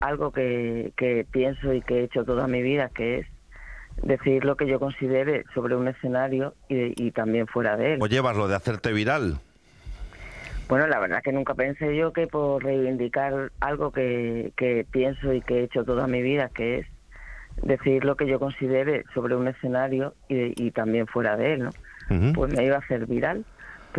algo que pienso y que he hecho toda mi vida, que es decir lo que yo considere sobre un escenario y también fuera de él. ¿O llevas lo de hacerte viral? Bueno, la verdad que nunca pensé yo que por reivindicar algo que pienso y que he hecho toda mi vida, que es decir lo que yo considere sobre un escenario y también fuera de él, ¿no? Uh-huh. Pues me iba a hacer viral.